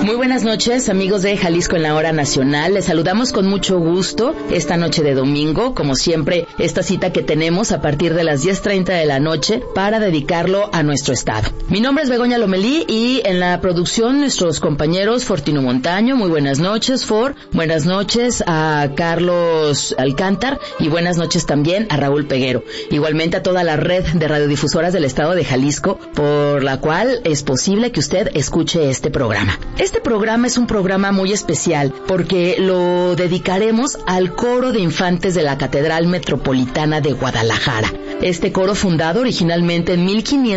Muy buenas noches, amigos de Jalisco en la Hora Nacional. Les saludamos con mucho gusto esta noche de domingo, como siempre, esta cita que tenemos a partir de las 10:30 de la noche para dedicarlo a nuestro estado. Mi nombre es Begoña Lomelí y en la producción nuestros compañeros Fortino Montaño. Muy buenas noches, For. Buenas noches a Carlos Alcántar y buenas noches también a Raúl Peguero. Igualmente a toda la red de radiodifusoras del estado de Jalisco, por la cual es posible que usted escuche este programa. Este programa es un programa muy especial porque lo dedicaremos al coro de infantes de la Catedral Metropolitana de Guadalajara. Este coro, fundado originalmente en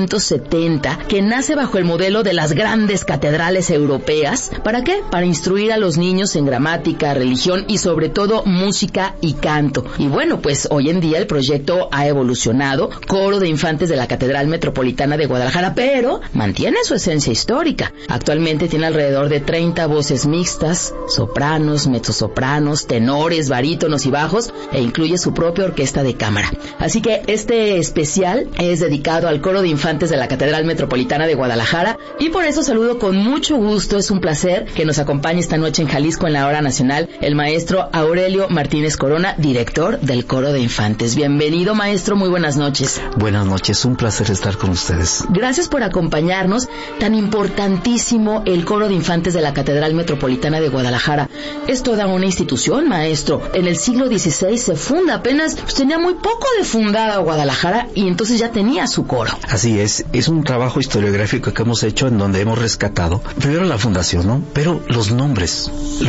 1570, que nace bajo el modelo de las grandes catedrales europeas. ¿Para qué? Para instruir a los niños en gramática, religión y sobre todo música y canto. Y bueno, pues hoy en día el proyecto ha evolucionado, coro de infantes de la Catedral Metropolitana de Guadalajara, pero mantiene su esencia histórica. Actualmente tiene alrededor de 30 voces mixtas, sopranos, mezzosopranos, tenores, barítonos y bajos, e incluye su propia orquesta de cámara. Así que este especial es dedicado al coro de infantes de la Catedral Metropolitana de Guadalajara, y por eso saludo con mucho gusto, es un placer que nos acompañe esta noche en Jalisco en la Hora Nacional el maestro Aurelio Martínez Corona, director del coro de infantes. Bienvenido, maestro, muy buenas noches. Buenas noches, un placer estar con ustedes. Gracias por acompañarnos. Tan importantísimo el coro de infantes de la Catedral Metropolitana de Guadalajara. Es toda una institución, maestro. En el siglo XVI se funda, apenas tenía muy poco de fundada Guadalajara y entonces ya tenía su coro. Así es un trabajo historiográfico que hemos hecho en donde hemos rescatado primero la fundación, ¿no? Pero los nombres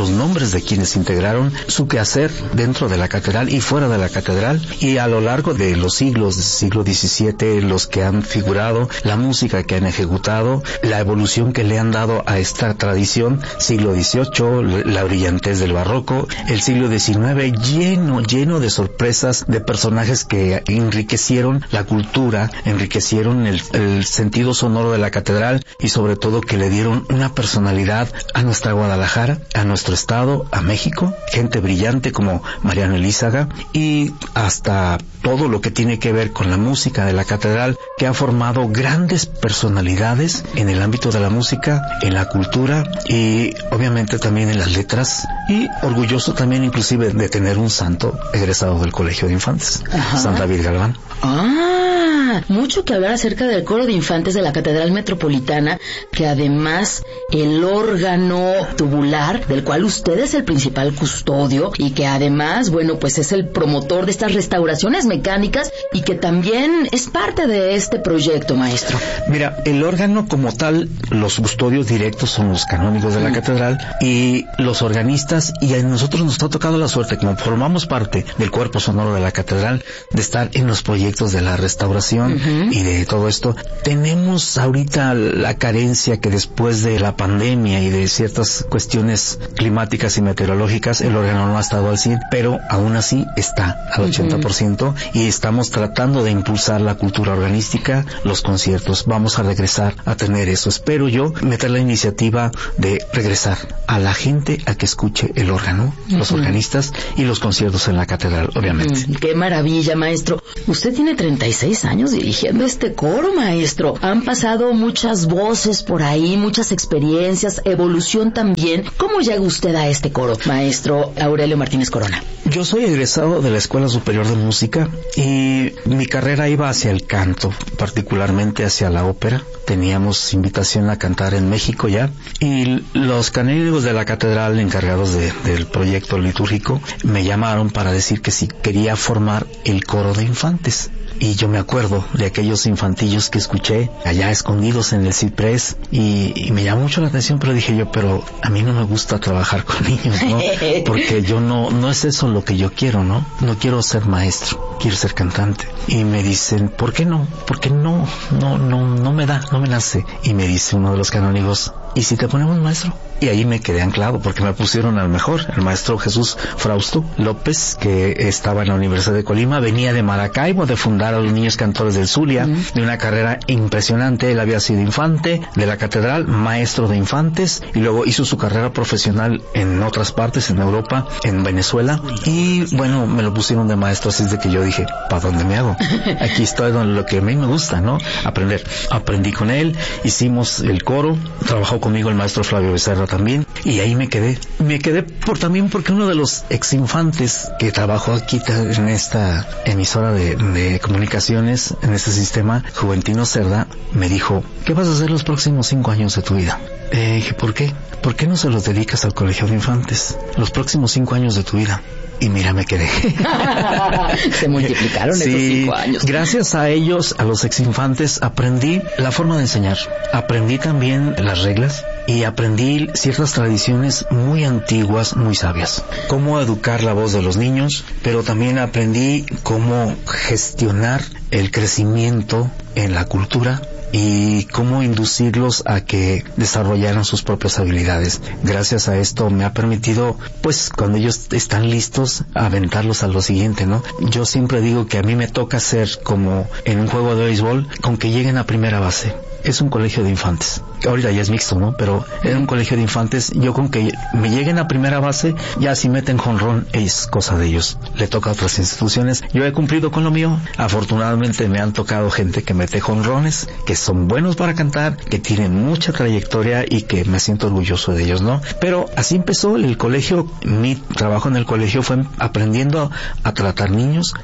de quienes integraron su quehacer dentro de la catedral y fuera de la catedral, y a lo largo de los siglos, del siglo XVII, los que han figurado, la música que han ejecutado, la evolución que le han dado a esta tradición, siglo XVIII, la brillantez del barroco, el siglo XIX lleno de sorpresas, de personajes que enriquecieron la cultura, enriquecieron el sentido sonoro de la catedral y sobre todo que le dieron una personalidad a nuestra Guadalajara, a nuestro estado, a México, gente brillante como Mariano Elízaga, y hasta todo lo que tiene que ver con la música de la catedral, que ha formado grandes personalidades en el ámbito de la música, en la cultura y obviamente también en las letras, y orgulloso también inclusive de tener un santo egresado del Colegio de Infantes, San David Galván. Mucho que hablar acerca del coro de infantes de la Catedral Metropolitana, que además el órgano tubular, del cual usted es el principal custodio, y que además, bueno, pues es el promotor de estas restauraciones mecánicas y que también es parte de este proyecto, maestro. Mira, el órgano como tal, los custodios directos son los canónigos de la catedral y los organistas, y a nosotros nos ha tocado la suerte, como formamos parte del cuerpo sonoro de la catedral, de estar en los proyectos de la restauración y de todo esto. Tenemos ahorita la carencia que después de la pandemia y de ciertas cuestiones climáticas y meteorológicas, el órgano no ha estado al 100, pero aún así está al 80%, y estamos tratando de impulsar la cultura organística, los conciertos. Vamos a regresar a tener eso. Espero yo meter la iniciativa de regresar a la gente a que escuche el órgano, los organistas y los conciertos en la catedral, obviamente. ¡Qué maravilla, maestro! Usted tiene 36 años dirigiendo este coro, maestro. Han pasado muchas voces por ahí, muchas experiencias, evolución también. ¿Cómo llega usted a este coro, maestro Aurelio Martínez Corona? Yo soy egresado de la Escuela Superior de Música y mi carrera iba hacia el canto, particularmente hacia la ópera. Teníamos invitación a cantar en México ya, y los canónigos de la catedral encargados del proyecto litúrgico me llamaron para decir que si quería formar el coro de infantes. Y yo me acuerdo de aquellos infantillos que escuché allá escondidos en el ciprés y me llamó mucho la atención, pero dije yo, pero a mí no me gusta trabajar con niños, ¿no? Porque yo no es eso lo que yo quiero, ¿no? No quiero ser maestro, quiero ser cantante. Y me dicen, ¿por qué no? Porque no me nace. Y me dice uno de los canónigos, ¿y si te ponemos maestro? Y ahí me quedé anclado porque me pusieron al mejor, el maestro Jesús Frausto López, que estaba en la Universidad de Colima, venía de Maracaibo, de fundar a los niños cantores del Zulia, de una carrera impresionante. Él había sido infante de la catedral, maestro de infantes, y luego hizo su carrera profesional en otras partes, en Europa, en Venezuela, y bueno, me lo pusieron de maestro, así es de que yo dije, ¿para dónde me hago? Aquí estoy donde lo que a mí me gusta, ¿no? Aprender. Aprendí con él, hicimos el coro, trabajó conmigo el maestro Flavio Becerra también, y ahí me quedé también porque uno de los exinfantes que trabajó aquí en esta emisora de comunicaciones, en este sistema, Juventino Cerda, me dijo: ¿qué vas a hacer los próximos 5 años de tu vida? Dije: ¿por qué? ¿Por qué no se los dedicas al Colegio de Infantes? Los próximos 5 años de tu vida. Y mira, me quedé. Se multiplicaron esos 5 años. Gracias a ellos, a los exinfantes, aprendí la forma de enseñar. Aprendí también las reglas y aprendí ciertas tradiciones muy antiguas, muy sabias. Cómo educar la voz de los niños, pero también aprendí cómo gestionar el crecimiento en la cultura y cómo inducirlos a que desarrollaran sus propias habilidades. Gracias a esto me ha permitido, pues, cuando ellos están listos, aventarlos a lo siguiente, ¿no? Yo siempre digo que a mí me toca ser como en un juego de béisbol, con que lleguen a primera base. Es un colegio de infantes. Ahorita ya es mixto, ¿no? Pero en un colegio de infantes, yo con que me lleguen a primera base, ya si meten jonrón es cosa de ellos. Le toca a otras instituciones. Yo he cumplido con lo mío. Afortunadamente me han tocado gente que mete jonrones, que son buenos para cantar, que tienen mucha trayectoria y que me siento orgulloso de ellos, ¿no? Pero así empezó el colegio. Mi trabajo en el colegio fue aprendiendo a tratar niños.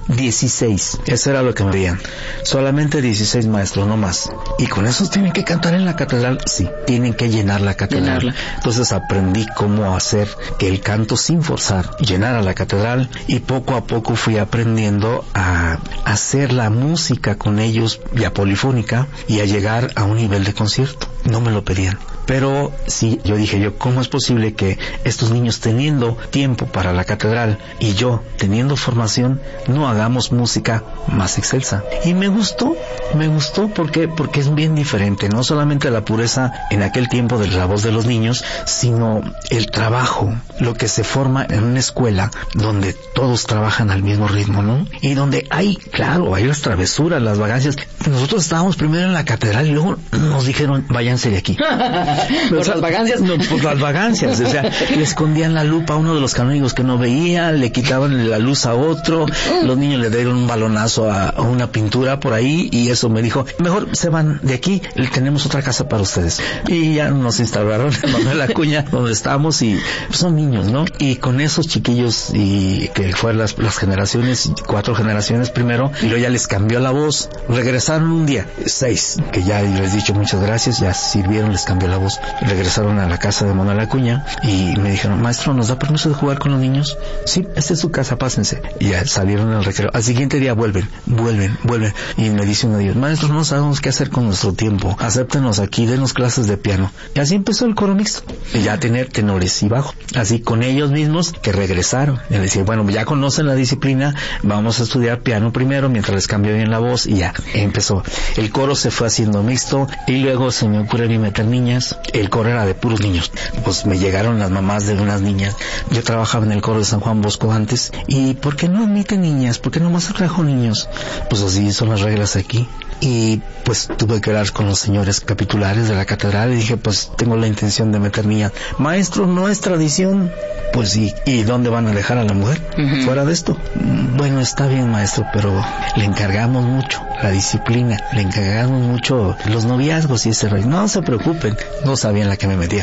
16. Eso era lo que me veían. Solamente 16 maestros, no más. Y con esos tienen que cantar en la catedral. Sí, tienen que llenar la catedral. Entonces aprendí cómo hacer que el canto, sin forzar, llenara la catedral, y poco a poco fui aprendiendo a hacer la música con ellos, ya polifónica, y a llegar a un nivel de concierto. No me lo pedían. Pero sí, yo dije, ¿cómo es posible que estos niños, teniendo tiempo para la catedral y yo teniendo formación, no hagamos música más excelsa? Y me gustó porque es bien diferente, no solamente la pureza en aquel tiempo de la voz de los niños, sino el trabajo, lo que se forma en una escuela donde todos trabajan al mismo ritmo, ¿no? Y donde hay las travesuras, las vagancias. Nosotros estábamos primero en la catedral y luego nos dijeron: váyanse de aquí. ¿Por las vagancias? No, por las vagancias. O sea, le escondían la lupa a uno de los canónigos que no veía, le quitaban la luz a otro, los niños le dieron un balonazo a una pintura por ahí, y eso me dijo: mejor se van de aquí, tenemos otra casa para ustedes. Y ya nos instalaron en Manuel Acuña, donde estamos, y pues, son niños, ¿no? Y con esos chiquillos, y que fueron las generaciones, 4 generaciones primero, y luego ya les cambió la voz. Regresaron un día, 6, que ya les he dicho muchas gracias, ya sirvieron, les cambió la voz. Regresaron a la casa de Manuel Acuña y me dijeron: maestro, ¿nos da permiso de jugar con los niños? Sí, esta es su casa, pásense. Y ya salieron al recreo. Al siguiente día vuelven. Y me dice uno de ellos: maestro, no sabemos qué hacer con nuestro tiempo, acéptenos aquí, denos clases de piano. Y así empezó el coro mixto, y ya tener tenores y bajo. Así con ellos mismos que regresaron. Y decía: bueno, ya conocen la disciplina, vamos a estudiar piano primero mientras les cambio bien la voz, y ya empezó. El coro se fue haciendo mixto, y luego se me ocurre meter niñas. El coro era de puros niños. Pues me llegaron las mamás de unas niñas. Yo trabajaba en el coro de San Juan Bosco antes. ¿Y por qué no admiten niñas? ¿Por qué nomás trajo niños? Pues así son las reglas aquí. Y pues tuve que hablar con los señores capitulares de la catedral y dije: pues tengo la intención de meter niñas. Maestro, no es tradición. Pues ¿y dónde van a dejar a la mujer? Fuera de esto. Bueno, está bien, maestro, pero le encargamos mucho la disciplina, le encargamos mucho los noviazgos y ese rollo. No se preocupen, no sabían la que me metía.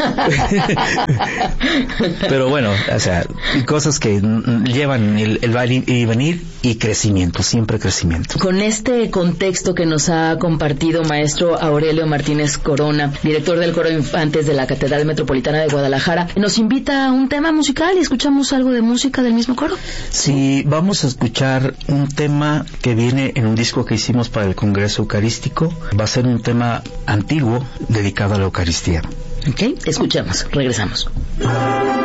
Pero bueno, o sea, cosas que llevan el va y venir, y crecimiento, siempre crecimiento. Con este contexto que nos ha compartido maestro Aurelio Martínez Corona, director del Coro de Infantes de la Catedral Metropolitana de Guadalajara, nos invita a un tema musical, y escuchamos algo de música del mismo coro. Sí, vamos a escuchar un tema que viene en un disco que hicimos para el Congreso Eucarístico. Va a ser un tema antiguo dedicado a la Eucaristía. Ok, escuchamos, regresamos.